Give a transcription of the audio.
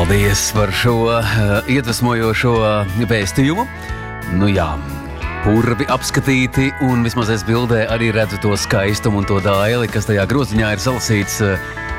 Paldies par šo iedvesmojošo vēstījumu. Nu jā, purvi apskatīti, un vismaz es bildē arī redzu to skaistumu un to daili, kas tajā groziņā ir salasīts.